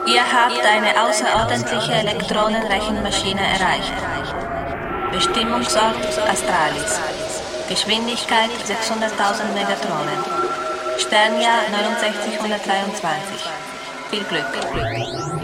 Ihr habt eine außerordentliche Elektronenrechenmaschine erreicht. Bestimmungsort Astralis. Geschwindigkeit 600.000 Megatronen. Sternjahr 6923. Viel Glück.